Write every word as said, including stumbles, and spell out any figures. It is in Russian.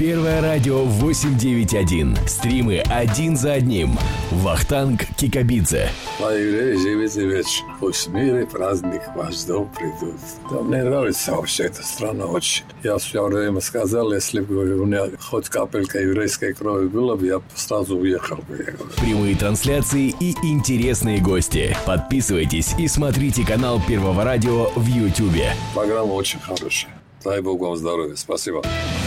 Первое радио восемь девять один. Стримы один за одним. Вахтанг Кикабидзе. А евреи, живите вечно. Пусть мир и праздник в ваш дом придут. Да, мне нравится вообще эта страна очень. Я все время сказал, если бы у меня хоть капелька еврейской крови было бы, я бы сразу уехал бы. Прямые трансляции и интересные гости. Подписывайтесь и смотрите канал Первого радио в Ютубе. Программа очень хорошая. Дай Бог вам здоровья. Спасибо.